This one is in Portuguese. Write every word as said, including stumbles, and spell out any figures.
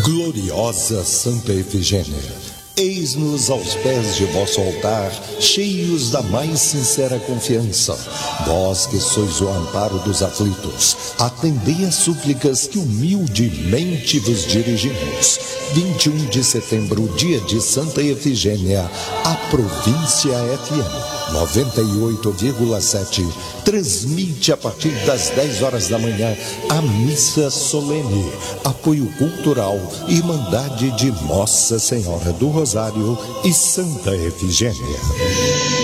Gloriosa Santa Efigênia, eis-nos aos pés de vosso altar, cheios da mais sincera confiança. Vós que sois o amparo dos aflitos, atendei as súplicas que humildemente vos dirigimos. vinte e um de setembro, dia de Santa Efigênia, a Província F M noventa e oito vírgula sete transmite a partir das dez horas da manhã a missa solene, apoio cultural, Irmandade de Nossa Senhora do Rosário e Santa Efigênia.